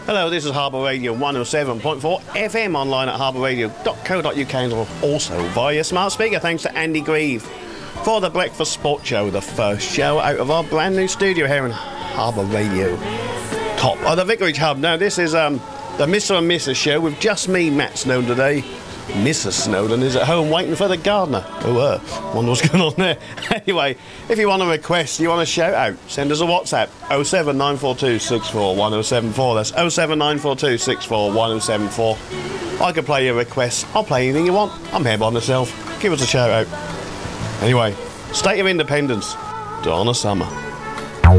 Hello, this is Harbour Radio 107.4 FM, online at harbourradio.co.uk and also via your smart speaker. Thanks to Andy Grieve for the Breakfast Sport Show, the first show out of our brand new studio here in Harbour Radio, top of the Vicarage Hub. Now, this is the Mr. and Mrs. show with just me, Matt Snowden, today. Mrs. Snowden is at home waiting for the gardener. Wonder what's going on there. Anyway, if you want a request, you want a shout out, send us a WhatsApp, 07942 64 1074. That's 07942 64 1074. I can play your requests. I'll play anything you want. I'm here by myself. Give us a shout out. Anyway, State of Independence, Donna Summer.